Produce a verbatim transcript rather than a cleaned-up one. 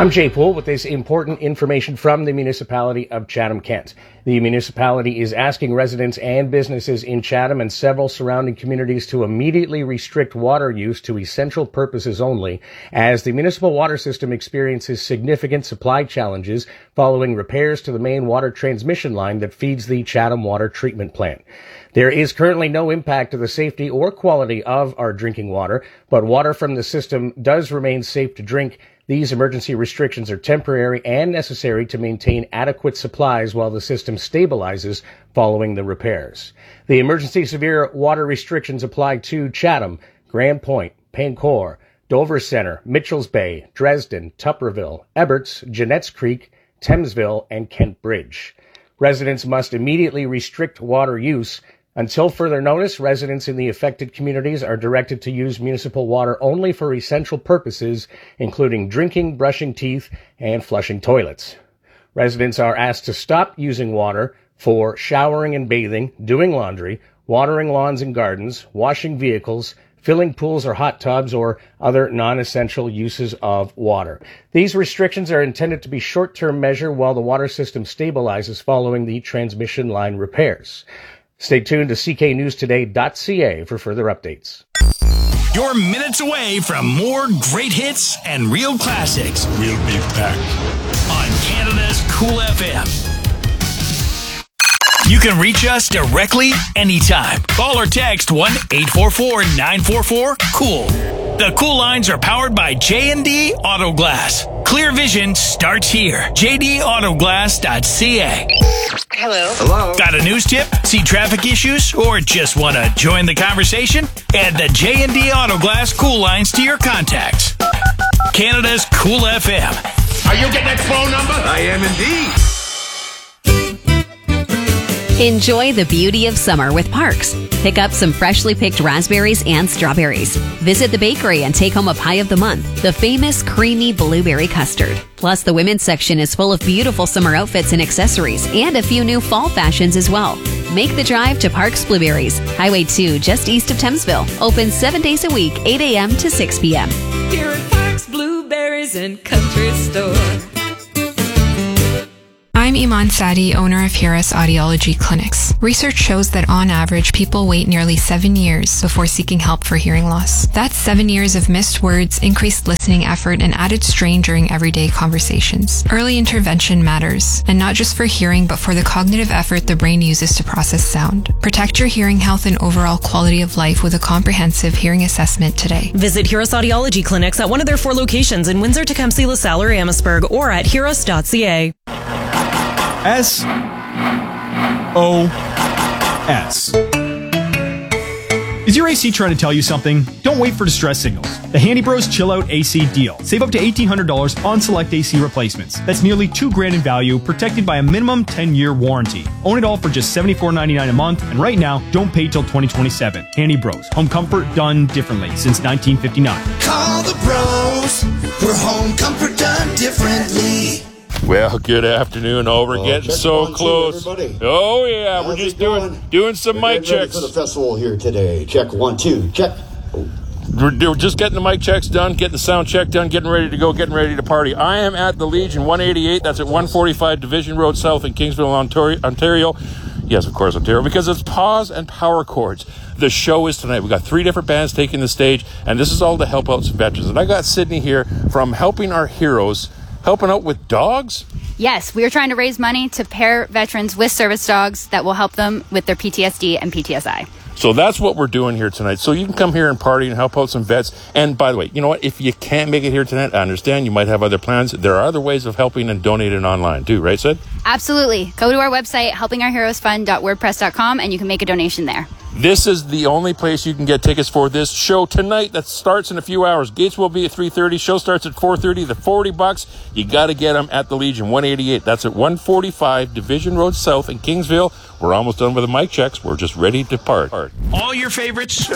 I'm Jay Poole with this important information from the municipality of Chatham-Kent. The municipality is asking residents and businesses in Chatham and several surrounding communities to immediately restrict water use to essential purposes only, as the municipal water system experiences significant supply challenges following repairs to the main water transmission line that feeds the Chatham Water Treatment Plant. There is currently no impact to the safety or quality of our drinking water, but water from the system does remain safe to drink. These emergency restrictions are temporary and necessary to maintain adequate supplies while the system stabilizes following the repairs. The emergency severe water restrictions apply to Chatham, Grand Point, Pancor, Dover Center, Mitchells Bay, Dresden, Tupperville, Eberts, Jeanette's Creek, Thamesville, and Kent Bridge. Residents must immediately restrict water use. Until further notice, residents in the affected communities are directed to use municipal water only for essential purposes, including drinking, brushing teeth, and flushing toilets. Residents are asked to stop using water for showering and bathing, doing laundry, watering lawns and gardens, washing vehicles, filling pools or hot tubs, or other non-essential uses of water. These restrictions are intended to be short-term measure while the water system stabilizes following the transmission line repairs. Stay tuned to C K News Today dot C A for further updates. You're minutes away from more great hits and real classics. We'll be back on Canada's Cool F M. You can reach us directly anytime. Call or text one eight four four nine four four COOL. The Cool lines are powered by J and D Auto Glass. Clear vision starts here. J D Auto Glass dot C A. Hello. Hello. Got a news tip? See traffic issues? Or just want to join the conversation? Add the J and D Auto Glass Cool lines to your contacts. Canada's Cool F M. Are you getting that phone number? I am indeed. Enjoy the beauty of summer with Parks. Pick up some freshly picked raspberries and strawberries. Visit the bakery and take home a pie of the month, the famous creamy blueberry custard. Plus, the women's section is full of beautiful summer outfits and accessories, and a few new fall fashions as well. Make the drive to Parks Blueberries, Highway two, just east of Thamesville. Open seven days a week, eight a.m. to six p.m. Here at Parks Blueberries and Country Store. I'm Iman Sadi, owner of Hiras Audiology Clinics. Research shows that on average, people wait nearly seven years before seeking help for hearing loss. That's seven years of missed words, increased listening effort, and added strain during everyday conversations. Early intervention matters, and not just for hearing, but for the cognitive effort the brain uses to process sound. Protect your hearing health and overall quality of life with a comprehensive hearing assessment today. Visit Hiras Audiology Clinics at one of their four locations in Windsor, Tecumseh, LaSalle, or Amherstburg, or at hiras dot c a. S O S. Is your A C trying to tell you something? Don't wait for distress signals. The Handy Bros Chill Out A C deal. Save up to eighteen hundred dollars on select A C replacements. That's nearly two grand in value, protected by a minimum ten-year warranty. Own it all for just seventy-four ninety-nine a month, and right now, don't pay till twenty twenty-seven. Handy Bros. Home comfort done differently since nineteen fifty-nine. Call the bros for home comfort done differently. Well, good afternoon. Oh, we're Uh, getting check so one, two, close. everybody. Oh yeah, How's we're it just doing going? doing some We're mic getting ready checks. for the festival here today. Check one, two, check. Oh. We're, we're just getting the mic checks done, getting the sound check done, getting ready to go, getting ready to party. I am at the Legion one eighty-eight. That's at one forty-five Division Road South in Kingsville, Ontario. Ontario. Yes, of course, Ontario, because it's Pause and Power Chords. The show is tonight. We've got three different bands taking the stage, and this is all to help out some veterans. And I got Sydney here from Helping Our Heroes, helping out with dogs. Yes, we are trying to raise money to pair veterans with service dogs that will help them with their P T S D and P T S I. So that's what we're doing here tonight. So you can come here and party and help out some vets. And by the way, you know what? If you can't make it here tonight, I understand. You might have other plans. There are other ways of helping and donating online too, right, Sid? Absolutely. Go to our website, helping our heroes fund dot wordpress dot com, and you can make a donation there. This is the only place you can get tickets for this show tonight. That starts in a few hours. Gates will be at three thirty. Show starts at four thirty. The forty bucks. You got to get them at the Legion one eighty-eight. That's at one forty-five Division Road South in Kingsville. We're almost done with the mic checks. We're just ready to part. All your favorites